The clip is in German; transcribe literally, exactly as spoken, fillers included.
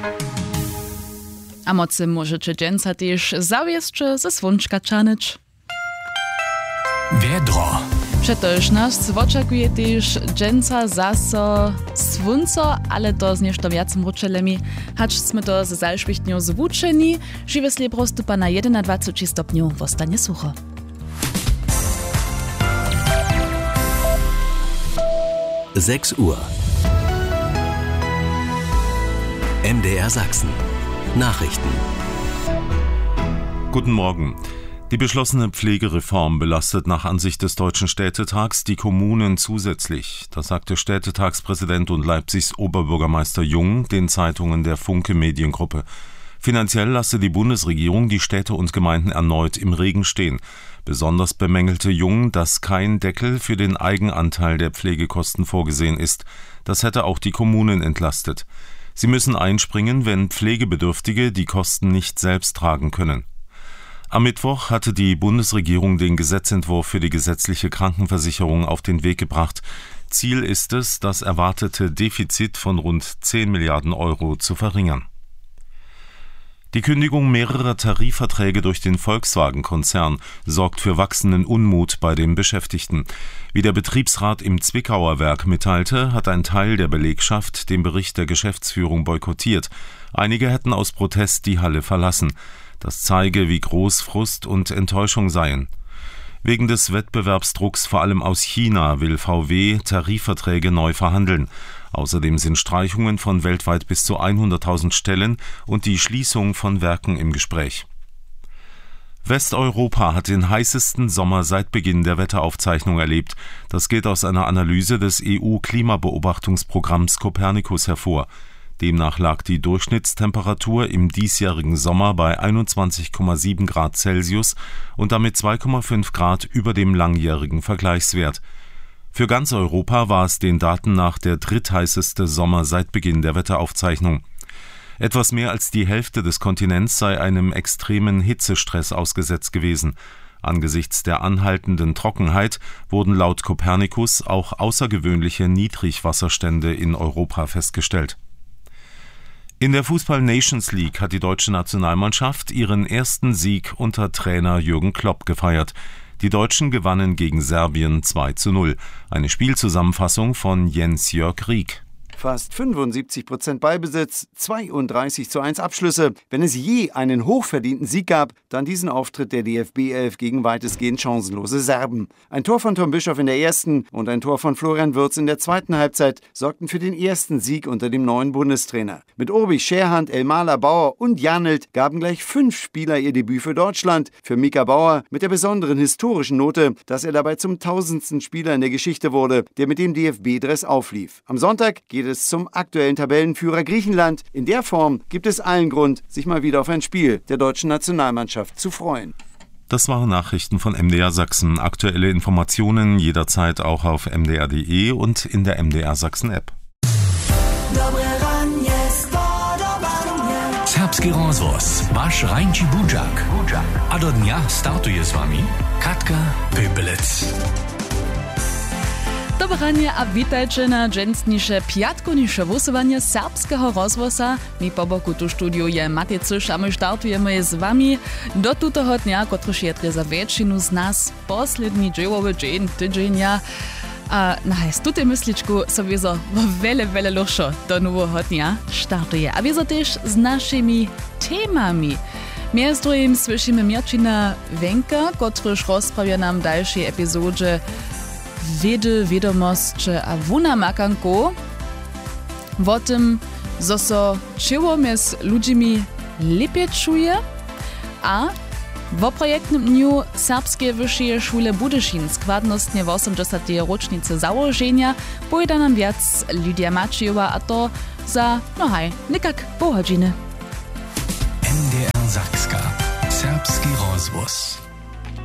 A mocy możecie dżęca też zawieszcze ze słonczka czanyć. Wiedro. Przetoż nas oczekuje też dżęca zaso słonco, ale to z nieszto wiac mruczelemi, hacz sme to z zalszpichtnią zwuczeni, żywe slebro stupa na dwadzieścia jeden stopniów wostanie sucho. sechs Uhr. M D R Sachsen. Nachrichten. Guten Morgen. Die beschlossene Pflegereform belastet nach Ansicht des Deutschen Städtetags die Kommunen zusätzlich. Das sagte Städtetagspräsident und Leipzigs Oberbürgermeister Jung den Zeitungen der Funke Mediengruppe. Finanziell lasse die Bundesregierung die Städte und Gemeinden erneut im Regen stehen. Besonders bemängelte Jung, dass kein Deckel für den Eigenanteil der Pflegekosten vorgesehen ist. Das hätte auch die Kommunen entlastet. Sie müssen einspringen, wenn Pflegebedürftige die Kosten nicht selbst tragen können. Am Mittwoch hatte die Bundesregierung den Gesetzentwurf für die gesetzliche Krankenversicherung auf den Weg gebracht. Ziel ist es, das erwartete Defizit von rund zehn Milliarden Euro zu verringern. Die Kündigung mehrerer Tarifverträge durch den Volkswagen-Konzern sorgt für wachsenden Unmut bei den Beschäftigten. Wie der Betriebsrat im Zwickauer Werk mitteilte, hat ein Teil der Belegschaft den Bericht der Geschäftsführung boykottiert. Einige hätten aus Protest die Halle verlassen. Das zeige, wie groß Frust und Enttäuschung seien. Wegen des Wettbewerbsdrucks vor allem aus China will V W Tarifverträge neu verhandeln. Außerdem sind Streichungen von weltweit bis zu hunderttausend Stellen und die Schließung von Werken im Gespräch. Westeuropa hat den heißesten Sommer seit Beginn der Wetteraufzeichnung erlebt. Das geht aus einer Analyse des E U-Klimabeobachtungsprogramms Copernicus hervor. Demnach lag die Durchschnittstemperatur im diesjährigen Sommer bei einundzwanzig Komma sieben Grad Celsius und damit zwei Komma fünf Grad über dem langjährigen Vergleichswert. Für ganz Europa war es den Daten nach der drittheißeste Sommer seit Beginn der Wetteraufzeichnung. Etwas mehr als die Hälfte des Kontinents sei einem extremen Hitzestress ausgesetzt gewesen. Angesichts der anhaltenden Trockenheit wurden laut Copernicus auch außergewöhnliche Niedrigwasserstände in Europa festgestellt. In der Fußball-Nations League hat die deutsche Nationalmannschaft ihren ersten Sieg unter Trainer Jürgen Klopp gefeiert. Die Deutschen gewannen gegen Serbien zwei zu null. Eine Spielzusammenfassung von Jens-Jörg Rieck. Fast fünfundsiebzig Prozent Ballbesitz, zweiunddreißig zu eins Abschlüsse. Wenn es je einen hochverdienten Sieg gab, dann diesen Auftritt der D F B elf gegen weitestgehend chancenlose Serben. Ein Tor von Tom Bischoff in der ersten und ein Tor von Florian Wirtz in der zweiten Halbzeit sorgten für den ersten Sieg unter dem neuen Bundestrainer. Mit Urbi, Scherhand, Elmaler, Bauer und Janelt gaben gleich fünf Spieler ihr Debüt für Deutschland. Für Mika Bauer mit der besonderen historischen Note, dass er dabei zum tausendsten Spieler in der Geschichte wurde, der mit dem D F B-Dress auflief. Am Sonntag geht es zum aktuellen Tabellenführer Griechenland. In der Form gibt es allen Grund, sich mal wieder auf ein Spiel der deutschen Nationalmannschaft zu freuen. Das waren Nachrichten von M D R Sachsen. Aktuelle Informationen jederzeit auch auf m d r punkt d e und in der M D R Sachsen App. Serbski rozvoz, vaš Rajnči Budžak. A do dnia startuje s vami Katka Pöpelec. Dobranie a witajcie na dżęsnisze piatkonisze wosowanie serbskiego rozwosa. Mi po boku tu studiu je Matej Cyš a my startujemy z wami do tutego dnia, kotryż je za väčšinu z nas poslední dziełowy dzień tydzienia. A na hajs tutej mysličku so wiezo wele, wele luszo do nowego dnia startuje. A wiezo też z naszymi temami. Między drugim słyszymy Mirčina Wenka, kotryż rozprawia nam w dalszej epizodzie Wedy, wiadomości a wuna makanko o tym, zo so ciało z ludźmi lepiej czuje, a w projektnym dniu Serbskiej Wyższej Szule Budyszin składnostnie w osiemdziesiątej rocznicy założenia pojda nam wiac Lidia Maciejowa, a to za, no haj, nikak pół godziny. M D R Sakska. Serbski rozvoz.